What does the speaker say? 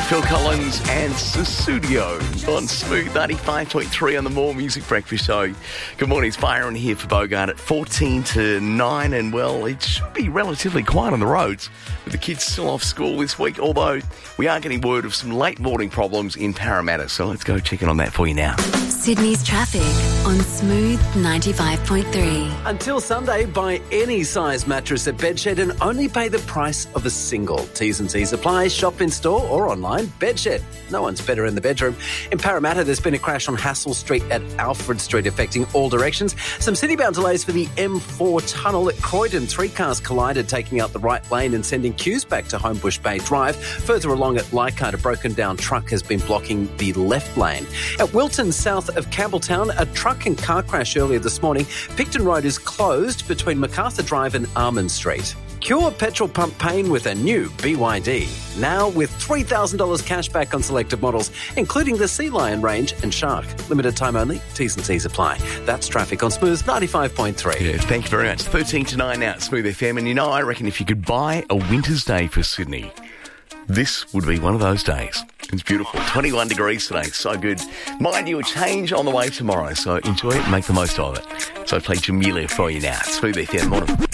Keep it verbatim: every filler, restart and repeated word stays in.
Phil Collins and Sussudio on Smooth ninety-five point three on the More Music Breakfast Show. Good morning, it's Byron here for Bogart at fourteen to nine, and well, it should be relatively quiet on the roads with the kids still off school this week, although we are getting word of some late morning problems in Parramatta, so let's go check in on that for you now. Sydney's traffic on Smooth ninety-five point three. Until Sunday, buy any size mattress at Bedshed and only pay the price of a single. T's and C's apply. Shop in store or online. Bedshed. No one's better in the bedroom. In Parramatta, there's been a crash on Hassel Street at Alfred Street affecting all directions. Some city-bound delays for the M four tunnel at Croydon. Three cars collided, taking out the right lane and sending queues back to Homebush Bay Drive. Further along at Leichhardt, a broken-down truck has been blocking the left lane. At Wilton, south of Campbelltown, a truck and car crash earlier this morning. Picton Road is closed between MacArthur Drive and Armand Street. Cure petrol pump pain with a new B Y D. Now with three thousand dollars cash back on selected models, including the Sea Lion range and Shark. Limited time only. T's and C's apply. That's traffic on Smooth ninety-five point three. Yeah, thank you very much. thirteen to nine now at Smooth F M. And you know, I reckon if you could buy a winter's day for Sydney, this would be one of those days. It's beautiful. twenty-one degrees today. So good. Mind you, a change on the way tomorrow. So enjoy it and make the most of it. So I play Jamelia for you now. Smooth F M. Morning.